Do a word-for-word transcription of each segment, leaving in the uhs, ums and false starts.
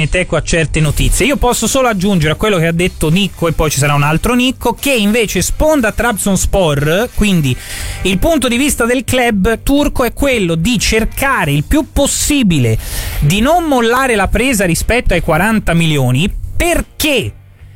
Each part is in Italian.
ovviamente ecco a certe notizie. Io posso solo aggiungere a quello che ha detto Nicco, e poi ci sarà un altro Nicco, che invece sponda Trabzonspor, quindi il punto di vista del club turco è quello di cercare il più possibile di non mollare la presa rispetto ai quaranta milioni, perché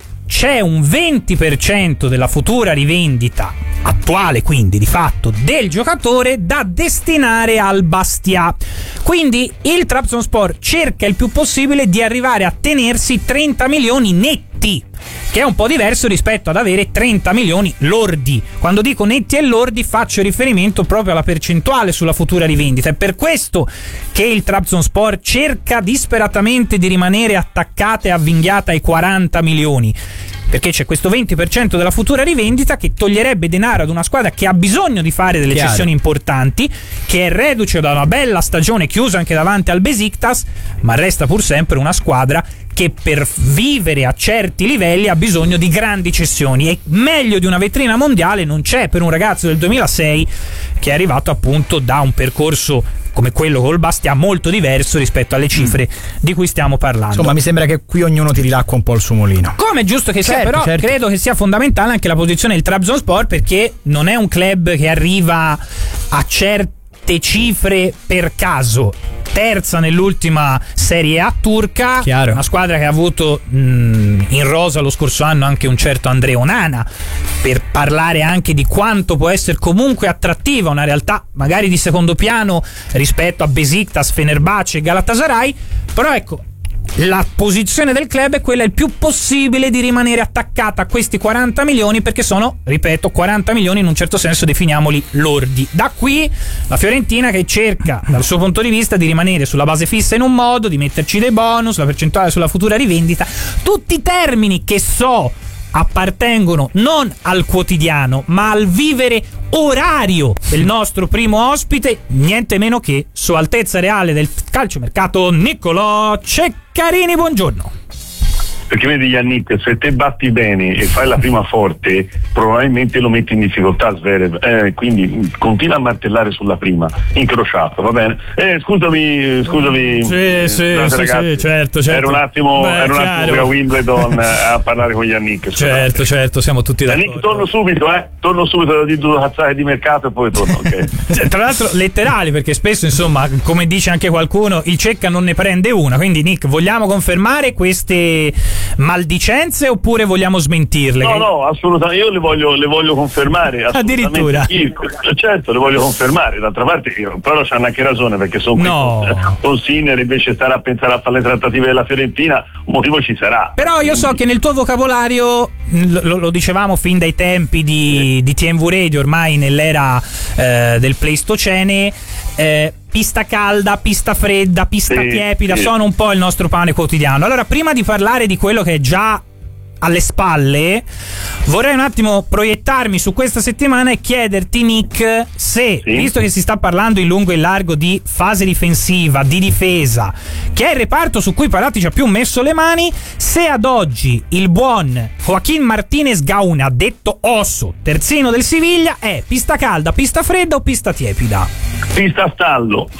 c'è un venti per cento della futura rivendita attuale, quindi di fatto del giocatore, da destinare al Bastia. Quindi il Trabzonspor cerca il più possibile di arrivare a tenersi trenta milioni netti, che è un po' diverso rispetto ad avere trenta milioni lordi. Quando dico netti e lordi faccio riferimento proprio alla percentuale sulla futura rivendita. È per questo che il Trabzonspor cerca disperatamente di rimanere attaccata e avvinghiata ai quaranta milioni, perché c'è questo venti per cento della futura rivendita che toglierebbe denaro ad una squadra che ha bisogno di fare delle Chiaro. cessioni importanti, che è reduce da una bella stagione chiusa anche davanti al Besiktas, ma resta pur sempre una squadra che per vivere a certi livelli ha bisogno di grandi cessioni, e meglio di una vetrina mondiale non c'è per un ragazzo del duemilasei che è arrivato appunto da un percorso come quello col Bastia molto diverso rispetto alle cifre mm. di cui stiamo parlando. Insomma, mi sembra che qui ognuno tiri l'acqua un po' al suo mulino. Come è giusto che sia, certo, però certo. credo che sia fondamentale anche la posizione del Trabzonspor, perché non è un club che arriva a certe cifre per caso. Terza nell'ultima Serie A turca, Chiaro. Una squadra che ha avuto mh, in rosa lo scorso anno anche un certo Andrea Onana, per parlare anche di quanto può essere comunque attrattiva una realtà magari di secondo piano rispetto a Besiktas, Fenerbahce e Galatasaray. Però ecco, la posizione del club è quella il più possibile di rimanere attaccata a questi quaranta milioni, perché sono, ripeto, quaranta milioni in un certo senso definiamoli lordi. Da qui la Fiorentina che cerca dal suo punto di vista di rimanere sulla base fissa in un modo, di metterci dei bonus, la percentuale sulla futura rivendita, tutti termini che so appartengono non al quotidiano ma al vivere orario del nostro primo ospite, niente meno che Sua Altezza Reale del calciomercato Niccolò Ceccarini. Buongiorno. Perché vedi, Yannick, se te batti bene e fai la prima forte probabilmente lo metti in difficoltà Zverev, eh, quindi continua a martellare sulla prima, incrociato, va bene? Eh, scusami, scusami. Sì, eh, sì, scusate, sì, ragazzi, sì, certo, certo. Ero un attimo, Beh, ero un attimo qui a Wimbledon a parlare con Yannick. Certo, certo, siamo tutti d'accordo. Yannick, torno subito, eh? Torno subito di due cazzate di mercato e poi torno, ok? Tra l'altro letterali, perché spesso, insomma, come dice anche qualcuno, il Cecca non ne prende una. Quindi Nick, vogliamo confermare queste maldicenze oppure vogliamo smentirle? No, no, assolutamente, io le voglio, le voglio confermare. Addirittura? Io, certo, le voglio confermare. D'altra parte, io, però c'hanno anche ragione, perché sono no. qui con Sinner, invece stare a pensare a fare le trattative della Fiorentina, un motivo ci sarà. Però io so che nel tuo vocabolario, lo, lo dicevamo fin dai tempi di, sì. di T M V Radio, ormai nell'era eh, del Pleistocene, eh, pista calda, pista fredda, pista sì, tiepida, sì. sono un po' il nostro pane quotidiano. Allora, prima di parlare di quello che è già alle spalle, vorrei un attimo proiettarmi su questa settimana e chiederti, Nick, se, sì. visto che si sta parlando in lungo e in largo di fase difensiva, di difesa, che è il reparto su cui Paratici ha più messo le mani, se ad oggi il buon Joaquín Martínez Gauna, detto Osso, terzino del Siviglia, è pista calda, pista fredda o pista tiepida? Pista stallo.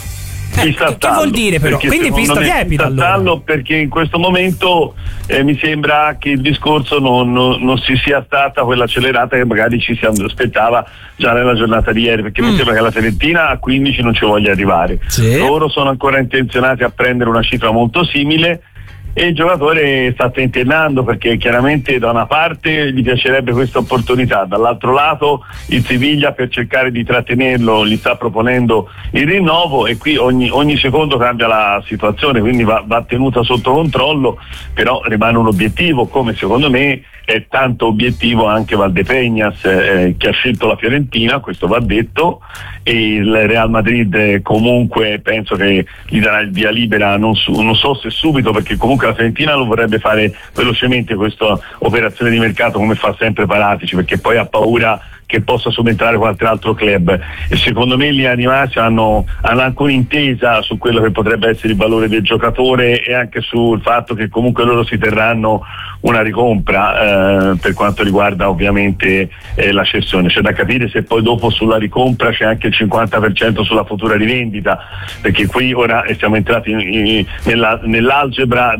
Eh, pista che, stallo, che vuol dire però? Quindi pista tiepida, pista allora. Stallo, perché in questo momento eh, mi sembra che il discorso non, non, non si sia stata quella accelerata che magari ci si aspettava già nella giornata di ieri, perché mm. mi sembra che la Fiorentina a quindici non ci voglia arrivare. Sì. Loro sono ancora intenzionati a prendere una cifra molto simile e il giocatore sta tentennando, perché chiaramente da una parte gli piacerebbe questa opportunità, dall'altro lato il Siviglia, per cercare di trattenerlo, gli sta proponendo il rinnovo, e qui ogni, ogni secondo cambia la situazione, quindi va, va tenuta sotto controllo. Però rimane un obiettivo, come secondo me è tanto obiettivo anche Valdepeñas, eh, che ha scelto la Fiorentina, questo va detto, e il Real Madrid eh, comunque penso che gli darà il via libera, non, su, non so se subito, perché comunque la Fiorentina lo vorrebbe fare velocemente questa operazione di mercato, come fa sempre Paratici, perché poi ha paura che possa subentrare qualche altro club, e secondo me gli animati hanno, hanno anche un'intesa su quello che potrebbe essere il valore del giocatore, e anche sul fatto che comunque loro si terranno una ricompra eh, per quanto riguarda ovviamente eh, la cessione. C'è da capire se poi dopo sulla ricompra c'è anche il cinquanta per cento sulla futura rivendita, perché qui ora siamo entrati in, in, nella, nell'algebra